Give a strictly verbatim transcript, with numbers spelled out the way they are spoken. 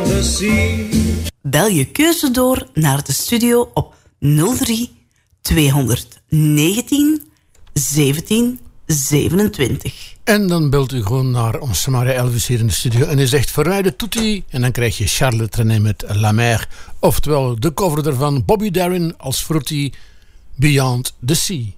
the sea. Bel je keuze door naar de studio op nul drie tweehonderdnegentien zeventien zevenentwintig. En dan belt u gewoon naar ons Samara Elvis hier in de studio. En u zegt vooruit de toetie. En dan krijg je Charles Trenet met La Mer. Oftewel de cover ervan. Bobby Darin als Fruity Beyond the Sea.